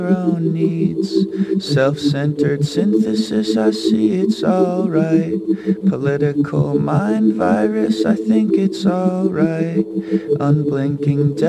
own needs. Self-centered synthesis, I see it's alright. Political mind virus, I think it's alright. Unblinking